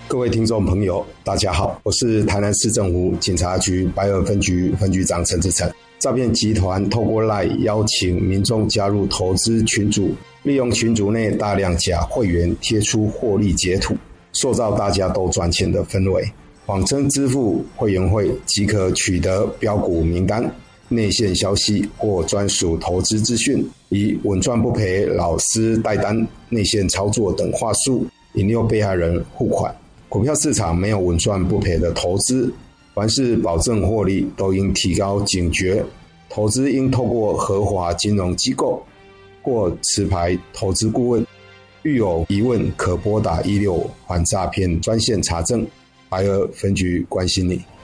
各位听众朋友，大家好，我是台南市政府警察局白河分局分局长陈志成。诈骗集团透过 LINE 邀请民众加入投资群组，利用群组内大量假会员贴出获利截图，塑造大家都赚钱的氛围，谎称支付会员费即可取得标股名单、内线消息或专属投资资讯，以稳赚不赔、老师带单、内线操作等话术，引诱被害人付款。股票市场没有稳赚不赔的投资，凡是保证获利都应提高警觉，投资应透过合法金融机构或持牌投资顾问，遇有疑问可拨打165反诈骗专线查证，白河分局关心你。